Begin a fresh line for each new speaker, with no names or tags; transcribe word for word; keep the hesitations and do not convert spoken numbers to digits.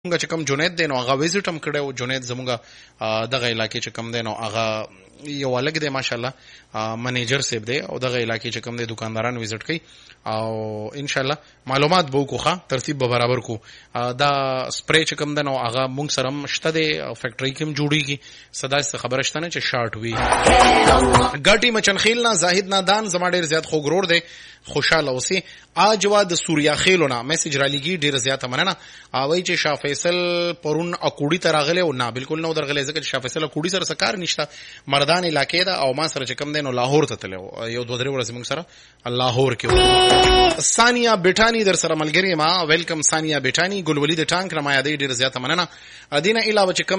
موږ چې کوم جنید دی نو هغه ویزټ هم کړی و. جنید زموږ دغه علاقې چې کوم دی نو هغه یو الګ دی ماشاءالله منیجر صاحب دی او دغه علاقې چې کوم دی دکانداران ویزټ کوي او ان شاء الله معلومات به وکړو، ترتیب به برابر کو. دا سپری چې کوم دی نو هغه موږ سره هم شته دی، فیکټری کې هم جوړیږي. صدا څه خبره شته نه چې شارټ وي. ګاټي مچنخیل نه زاهد نادان زما ډیر زیات خوګرور دی، خوشاله اوسې. اجوا د سوریا خیلونه میسج را لګي، ډیر زیاته مننه. اوی چې شاه فیصل پرون اکوړی ته راغله او نه بالکل نو درغله، ځکه چې شاه فیصل اکوړی سره سکار نشته، مردان علاقې ده او ما سره چې کم دی نو لاهور ته تلو یو دوه درې ورځې موږ سره لاهور کې. ثانیه بیٹانی در سره ملګری ما، ویلکم ثانیه بیٹانی. ګل ولید ټانک رما یادې ډیر زیاته مننه. ادینه علاوه چې